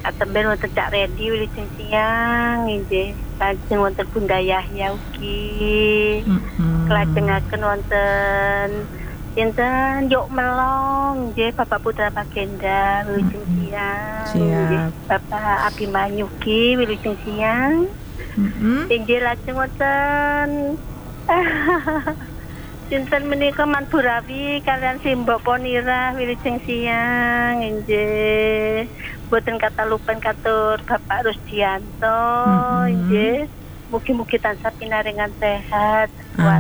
Katemben wonten Cak Redi wilujeng siang nggih. Lajeng wonten Bunda Yahya ugi. Kelajengaken wonten sinten Yuk Melong nggih Bapak Putra Bagenda wilujeng siang. Nggih Bapak Abimanyu ugi wilujeng siang. Inggih lajeng wonten sinten menika Manburawi kalian Simbok Ponira wilujeng siang nggih. Boten katalupan katur Bapak Rusdianto nggih. Mugi-mugi tansah pinaringan sehat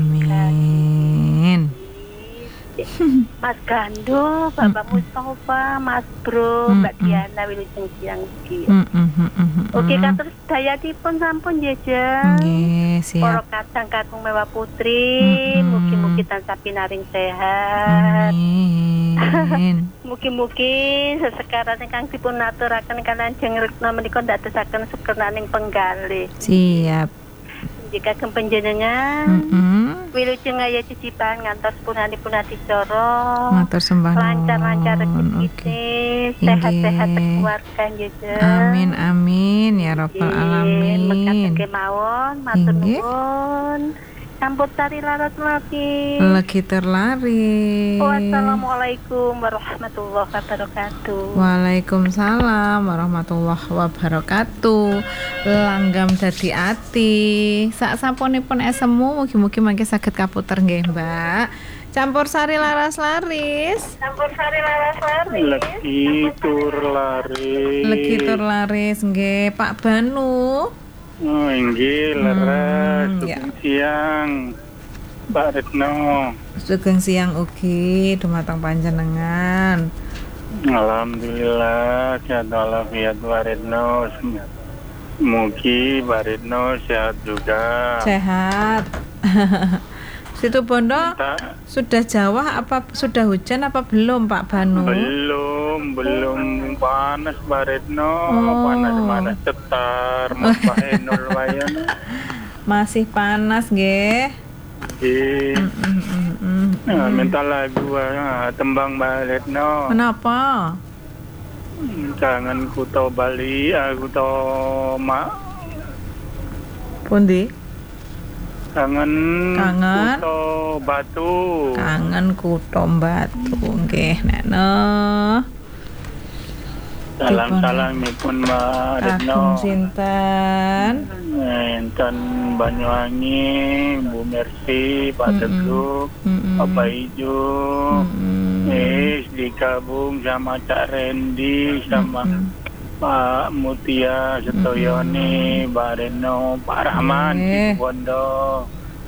amin. Mas Gando, Bapak Mustafa, Mas Bro, Mbak Diana wilujeng siang iki. Oke, katur sedayatipun sampun jejeng. Nggih, siap. Para kadang kakung Mewah Putri, mugi-mugi tansah pinaring sehat. Amin. Mugi-mugi sesekarang ingkang dipun aturaken kalian Jeng Retno menika ndadosaken sukernaning penggalih. Siap. Jika panjenengan wilujeng ngaya cicipan ngantos punanipun adicara. Matur sembah nuwun. Lancar-lancar rezeki, sehat-sehat keluarga nggih. Amin amin ya rabbal alamin. Mekaten kemawon matur nuwun. Sampun sari laras lagi. Lagi terlari. Wassalamualaikum warahmatullahi wabarakatuh. Waalaikumsalam warahmatullahi wabarakatuh. Langgam dadi ati. Sak sampunipun esemu mugi-mugi mangke saged kaputer nggih, Mbak. Campur sari laras laris. Campur sari laras laris. Legi tur laris. Legi tur laris nggih, Pak Banu. Oh, inggih leres. Sugeng siang, Mbak Retno. Sugeng siang ugi dumateng panjenengan. Alhamdulillah sehat walafiat Mbak Retno. Mugi Mbak Retno sehat juga. Sehat. Situ Bondo sudah Jawa apa sudah hujan apa belum Pak Banu? Belum panas Mbak Retno. Panas cetar Mbak Enul wayan. Masih panas nggih. Minta lagu tembang Mbak Retno. Kenapa? Jangan ku to Bali, aku to Pundi? Kangen Kuto Batu. Kangen Kuto Batu nggih Neno. Salam-salamipun Mbak Retno. Kakung sinten? Enten Banyuwangi, Bu Mercy, Pak Teguh, Bapak Ijo. Digabung sama Cak Rendi sama Pak Mutia Setoyoni, Mbak Reno, Pak Rahman di Bondo.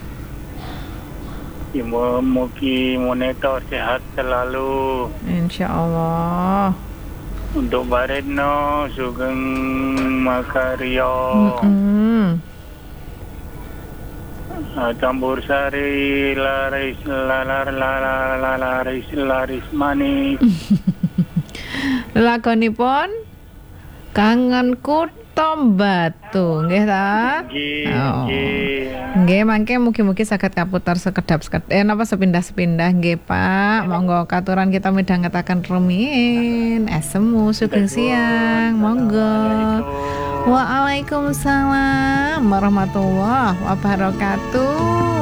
Mugi monitor sehat selalu. Insya Allah. Untuk Mbak Reno, Sugeng Makaryo. Campur sari laris manis. Lakonipun Kangenku Tom Batu nggih ta? Nggih mangke mugi-mugi saged kaputar sekedap-sekedap napa sepindah-sepindah nggih Pak. Monggo katuran kita midhangetaken rumiyin. Esemu sugeng siang. Monggo. Waalaikumsalam warahmatullahi wabarakatuh.